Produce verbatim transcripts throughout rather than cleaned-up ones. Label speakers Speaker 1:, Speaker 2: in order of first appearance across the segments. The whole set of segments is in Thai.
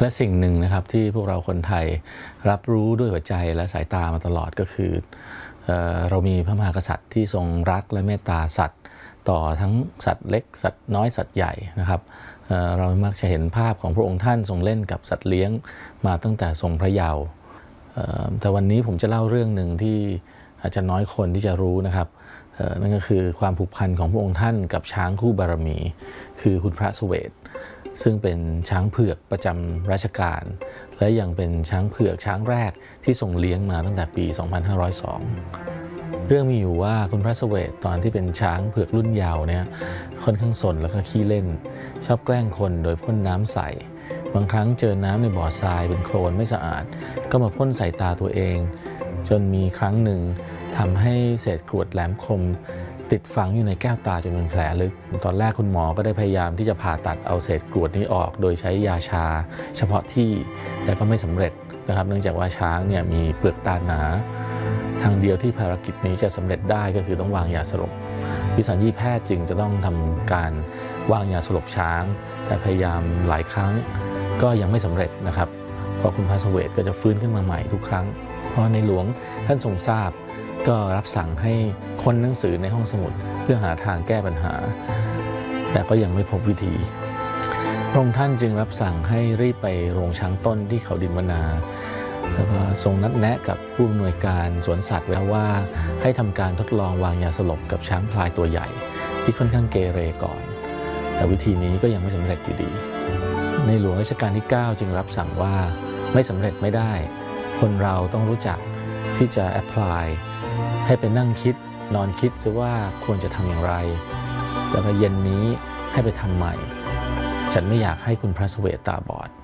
Speaker 1: และสิ่งหนึ่งนะครับที่พวกเราคนไทยรับรู้ด้วยหัวใจและสายตามาตลอดก็คือเอ่อเรามีพระมหากษัตริย์ที่ทรงรักและเมตตาสัตว์ต่อทั้งสัตว์เล็กสัตว์น้อยสัตว์ใหญ่นะครับเอ่อเรามักจะเห็นภาพของพระองค์ท่านทรงเล่นกับสัตว์เลี้ยงมาตั้งแต่ทรงพระเยาว์เอ่อแต่วันนี้ผมจะเล่าเรื่องหนึ่งที่อาจจะน้อยคนที่จะรู้นะครับเอ่อนั่นก็คือความผูกพันของพระองค์ท่านกับช้างคู่บารมีคือคุณพระเสวตซึ่งเป็นช้างเผือกประจำรัชกาลและยังเป็นช้างเผือกช้างแรกที่ทรงเลี้ยงมาตั้งแต่ปี สองพันห้าร้อยสอง เรื่องมีอยู่ว่าคุณพระเสวตตอนที่เป็นช้างเผือกรุ่นเยาว์เนี่ยค่อนข้างสนแล้วก็ขี้เล่นชอบแกล้งคนโดยพ่นน้ำใส่บางครั้งเจอน้ำในบ่อทรายเป็นโคลนไม่สะอาดก็มาพ่นใส่ตาตัวเองจนมีครั้งหนึ่งทำให้เศษกรวดแหลมคมติดฝังอยู่ในแก้วตาจนเป็นแผลลึกตอนแรกคุณหมอก็ได้พยายามที่จะผ่าตัดเอาเศษกรวดนี้ออกโดยใช้ยาชาเฉพาะที่แต่ก็ไม่สำเร็จนะครับเนื่องจากว่าช้างเนี่ยมีเปลือกตาหนาทางเดียวที่ภารกิจนี้จะสำเร็จได้ก็คือต้องวางยาสลบวิสัญญีแพทย์จึงจะต้องทำการวางยาสลบช้างแต่พยายามหลายครั้งก็ยังไม่สำเร็จนะครับเพราะคุณพระเสวตก็จะฟื้นขึ้นมาใหม่ทุกครั้งเพราะในหลวงท่านทรงทราบก็รับสั่งให้ค้นหนังสือในห้องสมุดเพื่อหาทางแก้ปัญหาแต่ก็ยังไม่พบวิธีพระองค์ท่านจึงรับสั่งให้รีบไปโรงช้างต้นที่เขาดินวนาแล้วก็ทรงนัดแนะกับผู้อำนวยการสวนสัตว์ไว้ว่าให้ทำการทดลองวางยาสลบกับช้างพลายตัวใหญ่ที่ค่อนข้างเกเรก่อนแต่วิธีนี้ก็ยังไม่สำเร็จอยู่ดีในหลวงรัชกาลที่เก้าจึงรับสั่งว่าไม่สำเร็จไม่ได้คนเราต้องรู้จักที่จะแอพพลายให้ไปนั่งคิดนอนคิดซะว่าควรจะทำอย่างไรแล้วเย็นนี้ให้ไปทำใหม่ฉันไม่อยากให้คุณพระเสวตตาบอด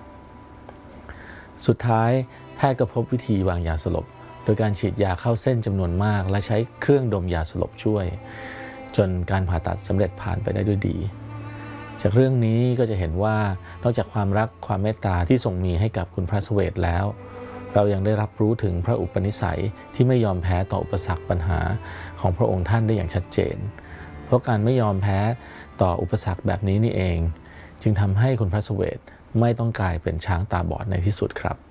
Speaker 1: สุดท้ายแพทย์ก็พบวิธีวางยาสลบโดยการฉีดยาเข้าเส้นจำนวนมากและใช้เครื่องดมยาสลบช่วยจนการผ่าตัดสำเร็จผ่านไปได้ด้วยดีจากเรื่องนี้ก็จะเห็นว่านอกจากความรักความเมตตาที่ทรงมีให้กับคุณพระเสวตแล้วเรายังได้รับรู้ถึงพระอุปนิสัยที่ไม่ยอมแพ้ต่ออุปสรรคปัญหาของพระองค์ท่านได้อย่างชัดเจนเพราะการไม่ยอมแพ้ต่ออุปสรรคแบบนี้นี่เองจึงทำให้คุณพระเสวตไม่ต้องกลายเป็นช้างตาบอดในที่สุดครับ